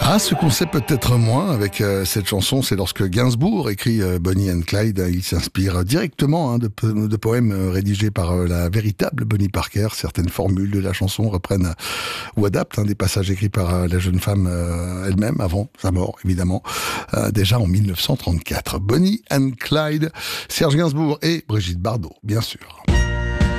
Ah, ce qu'on sait peut-être moins avec cette chanson, c'est lorsque Gainsbourg écrit Bonnie and Clyde, il s'inspire directement de poèmes rédigés par la véritable Bonnie Parker. Certaines formules de la chanson reprennent ou adaptent des passages écrits par la jeune femme elle-même, avant sa mort évidemment, déjà en 1934. Bonnie and Clyde, Serge Gainsbourg et Brigitte Bardot, bien sûr.